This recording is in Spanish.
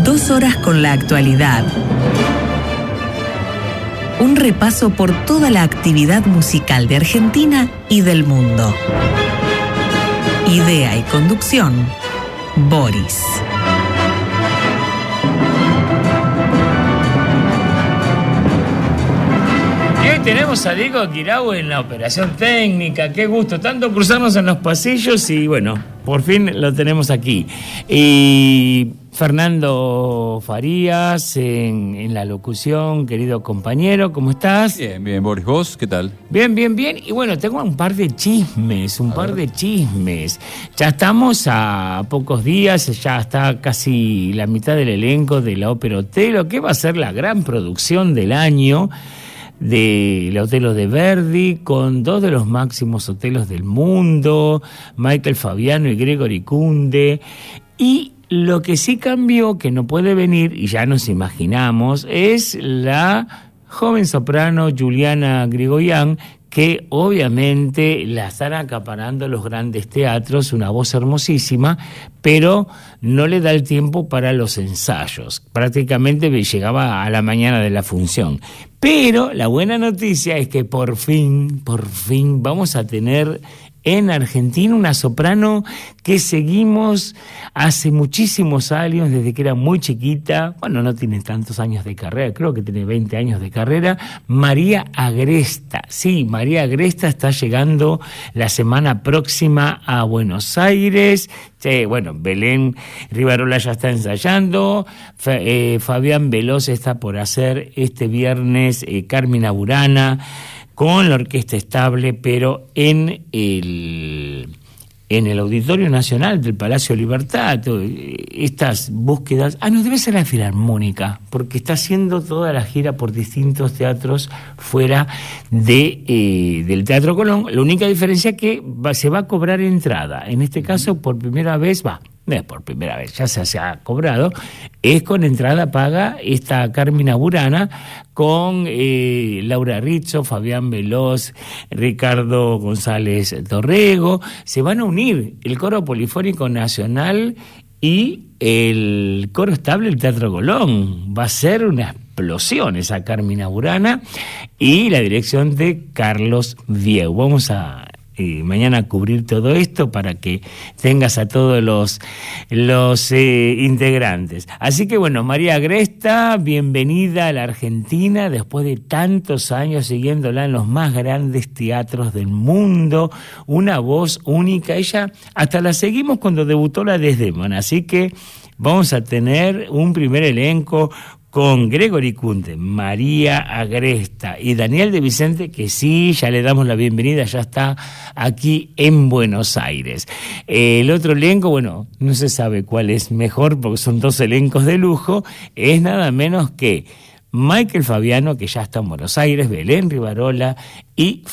2 horas con la actualidad. Un repaso por toda la actividad musical de Argentina y del mundo. Idea y conducción, Boris. Y hoy tenemos a Diego Quirau en la operación técnica. Qué gusto, tanto cruzarnos en los pasillos y bueno, por fin lo tenemos aquí. Y Fernando Farías en la locución, querido compañero, ¿cómo estás? Bien, bien, Boris, ¿vos qué tal? Bien, bien, bien. Y bueno, tengo un par de chismes. Ya estamos a pocos días, ya está casi la mitad del elenco de la Ópera Otelo, que va a ser la gran producción del año del Otelo de Verdi, con 2 de los máximos Otelos del mundo, Michael Fabiano y Gregory Kunde. Y lo que sí cambió, que no puede venir, y ya nos imaginamos, es la joven soprano Juliana Grigorian, que obviamente la están acaparando los grandes teatros, una voz hermosísima, pero no le da el tiempo para los ensayos. Prácticamente llegaba a la mañana de la función. Pero la buena noticia es que por fin vamos a tener en Argentina una soprano que seguimos hace muchísimos años, desde que era muy chiquita. Bueno, no tiene tantos años de carrera, creo que tiene 20 años de carrera. María Agresta. Sí, María Agresta está llegando la semana próxima a Buenos Aires. Bueno, Belén Rivarola ya está ensayando. Fabián Veloz está por hacer este viernes Carmina Burana, con la Orquesta Estable, pero en el Auditorio Nacional del Palacio Libertad. Estas búsquedas... no, debe ser la Filarmónica, porque está haciendo toda la gira por distintos teatros fuera del Teatro Colón. La única diferencia es que se va a cobrar entrada. En este caso, por primera vez, ya se ha cobrado, es con entrada paga esta Carmina Burana, con Laura Rizzo, Fabián Veloz, Ricardo González Dorrego. Se van a unir el Coro Polifónico Nacional y el Coro Estable del Teatro Colón. Va a ser una explosión esa Carmina Burana, y la dirección de Carlos Vieu. Vamos a mañana cubrir todo esto para que tengas a todos los integrantes. Así que bueno, María Agresta, bienvenida a la Argentina después de tantos años siguiéndola en los más grandes teatros del mundo. Una voz única. Ella hasta la seguimos cuando debutó la Desdémona, así que vamos a tener un primer elenco con Gregory Kunde, María Agresta y Daniel de Vicente, que sí, ya le damos la bienvenida, ya está aquí en Buenos Aires. El otro elenco, bueno, no se sabe cuál es mejor, porque son 2 elencos de lujo, es nada menos que Michael Fabiano, que ya está en Buenos Aires, Belén Rivarola y